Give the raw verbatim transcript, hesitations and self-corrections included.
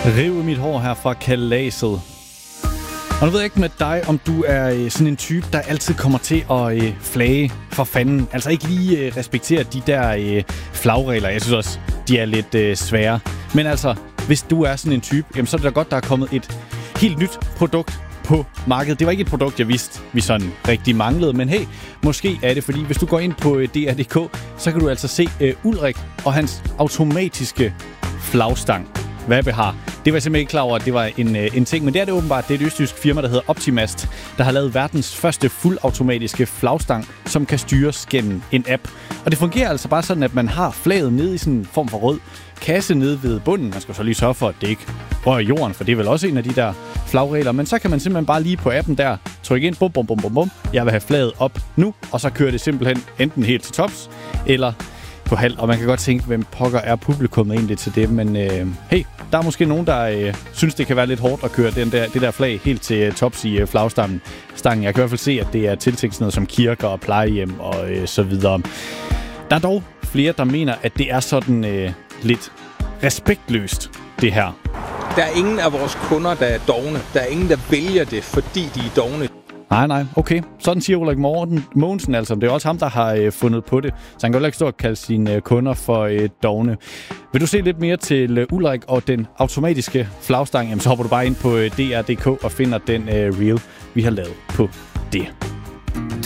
Rive mit hår her fra kalaset. Og nu ved jeg ikke med dig, om du er sådan en type, der altid kommer til at øh, flage for fanden. Altså ikke lige øh, respektere de der øh, flagregler. Jeg synes også, de er lidt øh, svære. Men altså, hvis du er sådan en type, jamen, så er det da godt, der er kommet et helt nyt produkt på markedet. Det var ikke et produkt, jeg vidste, vi sådan rigtig manglede. Men hey, måske er det, fordi hvis du går ind på øh, D R punktum d k, så kan du altså se øh, Ulrik og hans automatiske flagstang. Hvad vi har. Det var jeg simpelthen ikke klar over, at det var en, en ting, men det er det åbenbart. Det er et østtysk firma, der hedder Optimast, der har lavet verdens første fuldautomatiske flagstang, som kan styres gennem en app. Og det fungerer altså bare sådan, at man har flaget nede i sådan en form for rød kasse nede ved bunden. Man skal så lige sørge for, at det ikke rører jorden, for det er vel også en af de der flagregler. Men så kan man simpelthen bare lige på appen der trykke ind, bum, bum, bum, bum, bum. Jeg vil have flaget op nu, og så kører det simpelthen enten helt til tops, eller på halv, og man kan godt tænke, hvem pokker er publikummet egentlig til det, men øh, hey, der er måske nogen, der øh, synes, det kan være lidt hårdt at køre den der, det der flag helt til øh, tops i øh, flagstammen. Stangen. Jeg kan i hvert fald se, at det er tiltænkt sådan noget som kirker og plejehjem og øh, så videre. Der er dog flere, der mener, at det er sådan øh, lidt respektløst, det her. Der er ingen af vores kunder, der er dovne. Der er ingen, der vælger det, fordi de er dovne. Nej, nej, okay. Sådan siger Ulrik Mogensen altså. Det er også ham, der har øh, fundet på det. Så han kan jo ikke stå og kalde sine øh, kunder for øh, dovne. Vil du se lidt mere til øh, Ulrik og den automatiske flagstang, jamen, så hopper du bare ind på øh, D R punktum d k og finder den øh, reel, vi har lavet på det.